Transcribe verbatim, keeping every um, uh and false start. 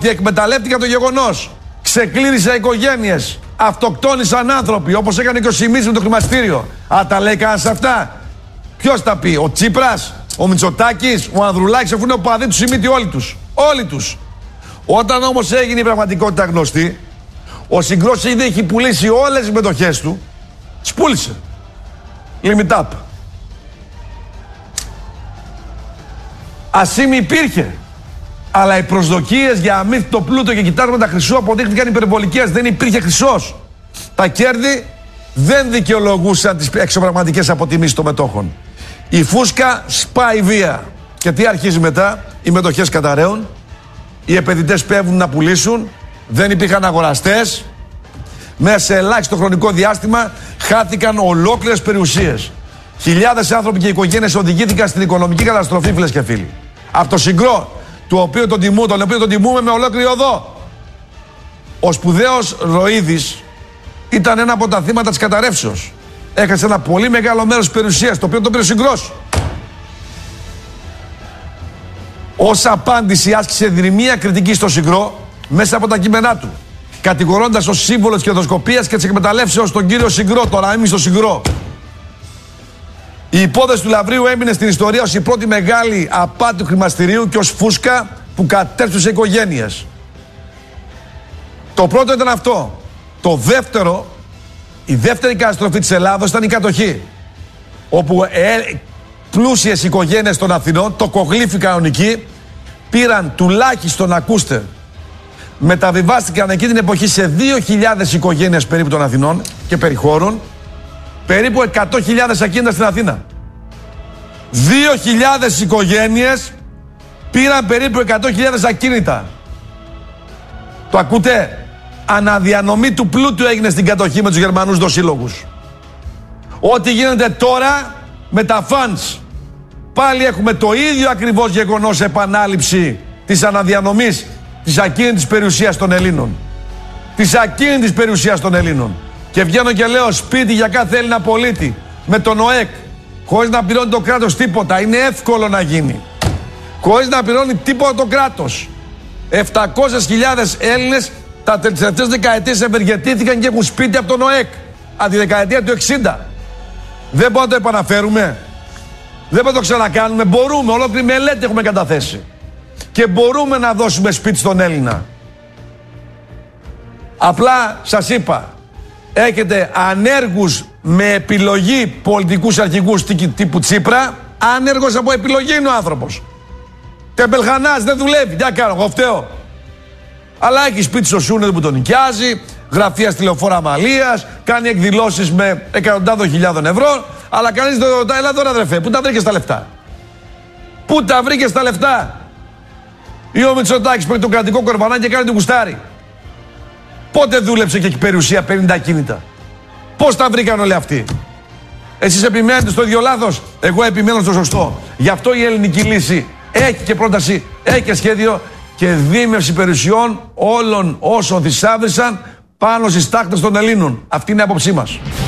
Και εκμεταλλεύτηκαν το γεγονός. Ξεκλήρισα οικογένειες. Αυτοκτόνησαν άνθρωποι, όπως έκανε και ο Σιμίτης με το χρηματιστήριο. Α, τα λέει κανένας αυτά? Ποιος τα πει? Ο Τσίπρας, ο Μητσοτάκης, ο Ανδρουλάκης, αφού είναι ο παδί του Σιμίτη, όλοι τους. Όλοι τους. Όταν όμως έγινε η πραγματικότητα γνωστή, ο Συγκρός ήδη έχει πουλήσει όλες τις μετοχές του. Τις πούλησε. Limit up. Ασήμι υπήρχε. Αλλά οι προσδοκίες για αμύθιτο πλούτο και κοιτάσματα χρυσού αποδείχθηκαν υπερβολικές. Δεν υπήρχε χρυσός. Τα κέρδη δεν δικαιολογούσαν τις εξωπραγματικές αποτιμήσεις των μετόχων. Η φούσκα σπάει βία. Και τι αρχίζει μετά? Οι μετοχές καταραίουν. Οι επενδυτές πέφτουν να πουλήσουν. Δεν υπήρχαν αγοραστές. Μέσα σε ελάχιστο χρονικό διάστημα χάθηκαν ολόκληρες περιουσίες. Χιλιάδες άνθρωποι και οικογένειες οδηγήθηκαν στην οικονομική καταστροφή, φίλες και φίλοι. Από το Συγκρό, του οποίου τον τιμούν, τον οποίο τον τιμούμε με ολόκληρη οδό. Ο σπουδαίος Ροίδης ήταν ένα από τα θύματα της καταρρεύσεως. Έχασε ένα πολύ μεγάλο μέρος της περιουσίας, το οποίο τον πήρε ο Συγκρός. Ως απάντηση άσκησε δρυμία κριτική στο Συγκρό μέσα από τα κείμενά του, κατηγορώντας ως σύμβολο της κερδοσκοπίας και της εκμεταλλεύσεως τον κύριο Συγκρό, τώρα έμεινε στο Συγκρό. Η υπόθεση του Λαβρίου έμεινε στην ιστορία ως η πρώτη μεγάλη απάτη του χρηματιστηρίου και ως φούσκα που κατέστρεψε οικογένειες. Το πρώτο ήταν αυτό. Το δεύτερο, η δεύτερη καταστροφή της Ελλάδος ήταν η κατοχή. Όπου ε, πλούσιες οικογένειες των Αθηνών, το κογλίφι κανονική, πήραν τουλάχιστον, ακούστε, μεταβιβάστηκαν εκείνη την εποχή σε δύο χιλιάδες οικογένειες περίπου των Αθηνών και περιχώρων, περίπου εκατό χιλιάδες ακίνητα στην Αθήνα. δύο χιλιάδες οικογένειες πήραν περίπου εκατό χιλιάδες ακίνητα. Το ακούτε? Αναδιανομή του πλούτου έγινε στην κατοχή με τους Γερμανούς δοσύλλογους. Ό,τι γίνεται τώρα με τα funds, πάλι έχουμε το ίδιο ακριβώς γεγονός, επανάληψη της αναδιανομής της ακίνητης περιουσίας των Ελλήνων. Της ακίνητης περιουσίας των Ελλήνων. Και βγαίνω και λέω σπίτι για κάθε Έλληνα πολίτη με τον ΟΕΚ, χωρίς να πληρώνει το κράτος τίποτα. Είναι εύκολο να γίνει. Χωρίς να πληρώνει τίποτα το κράτος. επτακόσιες χιλιάδες Έλληνες τα τελευταίες δεκαετίες ευεργετήθηκαν και έχουν σπίτι από τον ΟΕΚ. Από τη δεκαετία του εξήντα. Δεν μπορούμε να το επαναφέρουμε. Δεν μπορούμε να το ξανακάνουμε. Μπορούμε. Ολόκληρη μελέτη έχουμε καταθέσει. Και μπορούμε να δώσουμε σπίτι στον Έλληνα. Απλά σας είπα, έχετε ανέργους με επιλογή πολιτικούς αρχηγούς τύπου Τσίπρα. Άνεργος από επιλογή είναι ο άνθρωπος. Τεμπελχανάς, δεν δουλεύει. Τι να κάνω, εγώ φταίω. Αλλά έχει σπίτι στο Σούνε που τον νοικιάζει, γραφεία στη Λεωφόρο Αμαλίας, κάνει εκδηλώσεις με εκατοντάδων χιλιάδων ευρώ. Αλλά κανείς δεν ρωτάει, έλα τώρα αδερφέ, πού τα βρήκες τα λεφτά? Πού τα βρήκες τα λεφτά? Ή ο Μητσοτάκης που έχει το κρατικό κορβανάκι και κάνει την κουστάρι. Πότε δούλεψε και έχει περιουσία πενήντα ακίνητα? Πώς τα βρήκαν όλοι αυτοί? Εσείς επιμένετε στο ίδιο λάθος, εγώ επιμένω στο σωστό. Γι' αυτό η ελληνική λύση έχει και πρόταση, έχει και σχέδιο και δίμευση περιουσιών όλων όσων θησάβρισαν πάνω στις τάχτες των Ελλήνων. Αυτή είναι η άποψή μας.